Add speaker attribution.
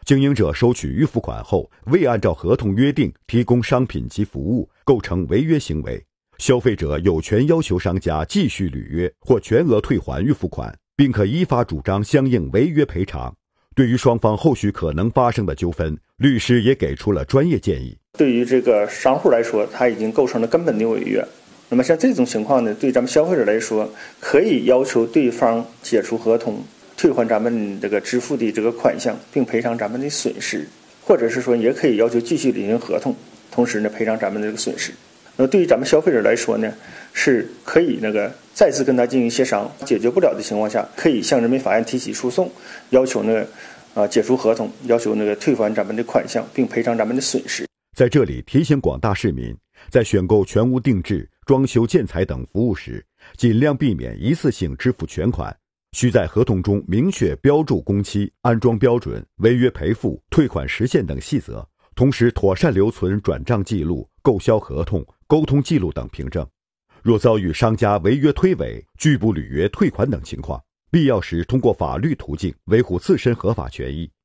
Speaker 1: 经营者收取预付款后，未按照合同约定提供商品及服务，构成违约行为。消费者有权要求商家继续履约或全额退还预付款，并可依法主张相应违约赔偿。对于双方后续可能发生的纠纷，律师也给出了专业建议。
Speaker 2: 对于这个商户来说，他已经构成了根本的违约。那么像这种情况呢，对咱们消费者来说，可以要求对方解除合同，退还咱们这个支付的这个款项，并赔偿咱们的损失，或者是说也可以要求继续履行合同，同时呢赔偿咱们这个损失。那对于咱们消费者来说呢，是可以再次跟他进行协商，解决不了的情况下，可以向人民法院提起诉讼，要求解除合同，要求退还咱们的款项，并赔偿咱们的损失。
Speaker 1: 在这里提醒广大市民，在选购全屋定制、装修建材等服务时，尽量避免一次性支付全款，需在合同中明确标注工期、安装标准、违约赔付、退款时限等细则，同时妥善留存转账记录、购销合同、沟通记录等凭证。若遭遇商家违约推诿、拒不履约退款等情况，必要时通过法律途径维护自身合法权益。